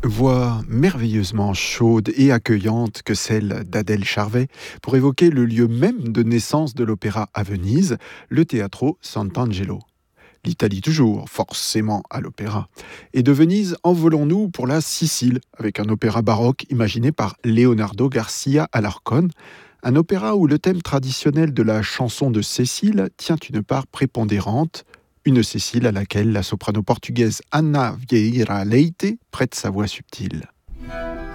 Voix merveilleusement chaude et accueillante que celle d'Adèle Charvet pour évoquer le lieu même de naissance de l'opéra à Venise, le Teatro Sant'Angelo. L'Italie toujours, forcément à l'opéra. Et de Venise, envolons-nous pour la Sicile, avec un opéra baroque imaginé par Leonardo Garcia Alarcón, un opéra où le thème traditionnel de la chanson de Cécile tient une part prépondérante, une Cécile à laquelle la soprano portugaise Ana Vieira Leite prête sa voix subtile.